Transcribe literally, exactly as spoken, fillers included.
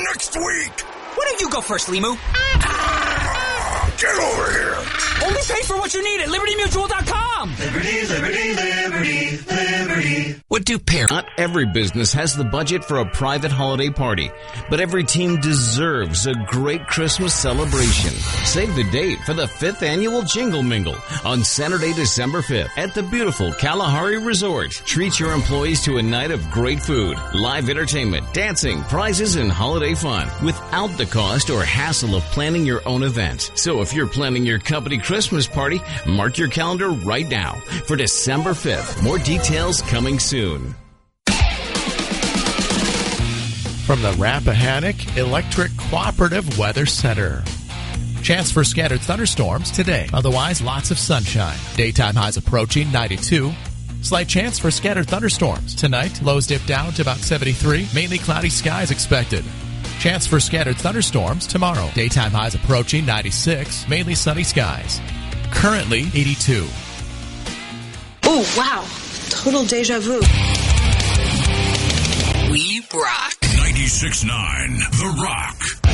next week. Why don't you go first, Limu? Get over here. Only pay for what you need at Liberty Mutual dot com. Liberty, liberty, liberty, liberty. What do parents... Not every business has the budget for a private holiday party, but every team deserves a great Christmas celebration. Save the date for the fifth annual Jingle Mingle on Saturday, December fifth at the beautiful Kalahari Resort. Treat your employees to a night of great food, live entertainment, dancing, prizes, and holiday fun without the cost or hassle of planning your own event. So if you're planning your company Christmas party, mark your calendar right now for December fifth. More details coming soon. From the Rappahannock Electric Cooperative Weather Center. Chance for scattered thunderstorms today. Otherwise, lots of sunshine. Daytime highs approaching ninety-two. Slight chance for scattered thunderstorms. Tonight, lows dip down to about seventy-three. Mainly cloudy skies expected. Chance for scattered thunderstorms tomorrow. Daytime highs approaching ninety-six. Mainly sunny skies. Currently eighty-two. Oh, wow. Total deja vu. We rock. ninety-six point nine The Rock.